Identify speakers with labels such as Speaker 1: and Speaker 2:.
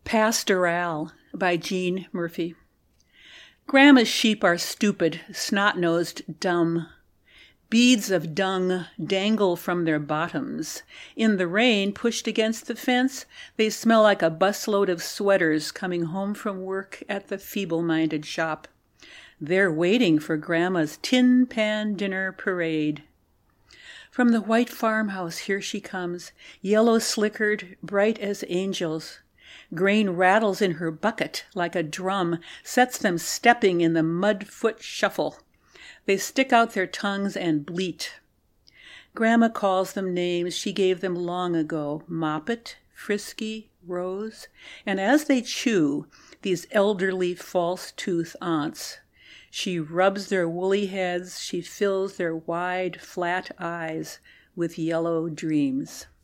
Speaker 1: Pastoral by Jean Murphy. Grandma's sheep are stupid, snot-nosed, dumb. Beads of dung dangle from their bottoms. In the rain, pushed against the fence, they smell like a busload of sweaters coming home from work at the feeble-minded shop. They're waiting for Grandma's tin pan dinner parade. From the white farmhouse here she comes, yellow-slickered, bright as angels. Grain rattles in her bucket like a drum, sets them stepping in the mud-foot shuffle. They stick out their tongues and bleat. Grandma calls them names she gave them long ago, Moppet, Frisky, Rose, and as they chew, these elderly false-tooth aunts, she rubs their woolly heads, she fills their wide, flat eyes with yellow dreams.